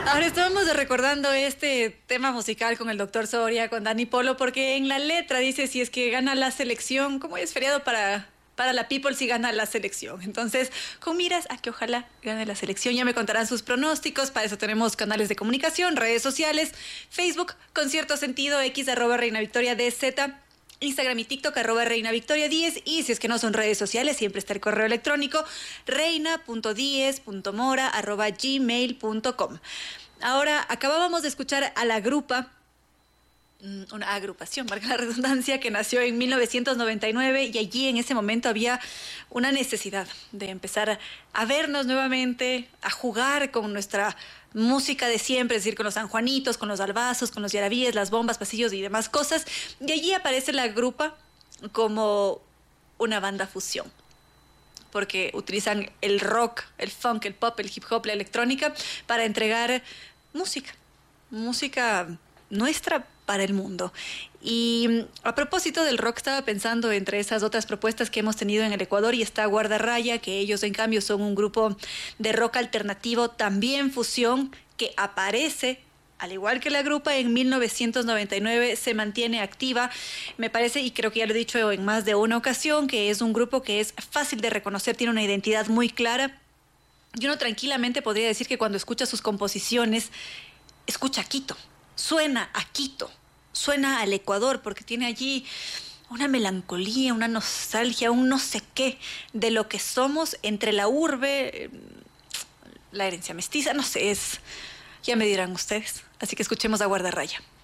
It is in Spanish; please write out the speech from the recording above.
Ahora estábamos recordando este tema musical con el doctor Soria, con Dani Polo, porque en la letra dice si es que gana la selección, como es feriado para la people si gana la selección. Entonces, con miras a que ojalá gane la selección, ya me contarán sus pronósticos. Para eso tenemos canales de comunicación, redes sociales, Facebook, Concierto Sentido, X @Reina Victoria DZ, Instagram y TikTok @ReinaVictoria10, y si es que no son redes sociales, siempre está el correo electrónico reina.diez.mora@gmail.com. Ahora, acabábamos de escuchar a la grupa, una agrupación, valga la redundancia, que nació en 1999, y allí en ese momento había una necesidad de empezar a vernos nuevamente, a jugar con nuestra música de siempre, es decir, con los sanjuanitos, con los albazos, con los yarabíes, las bombas, pasillos y demás cosas. Y allí aparece la grupa como una banda fusión, porque utilizan el rock, el funk, el pop, el hip hop, la electrónica para entregar música nuestra para el mundo. Y a propósito del rock, estaba pensando entre esas otras propuestas que hemos tenido en el Ecuador, y está Guardarraya, que ellos en cambio son un grupo de rock alternativo, también fusión, que aparece, al igual que la grupa, en 1999, se mantiene activa. Me parece, y creo que ya lo he dicho en más de una ocasión, que es un grupo que es fácil de reconocer, tiene una identidad muy clara. Y uno tranquilamente podría decir que cuando escucha sus composiciones, escucha a Quito, suena a Quito, suena al Ecuador, porque tiene allí una melancolía, una nostalgia, un no sé qué de lo que somos entre la urbe, la herencia mestiza, no sé, ya me dirán ustedes. Así que escuchemos a Guardarraya.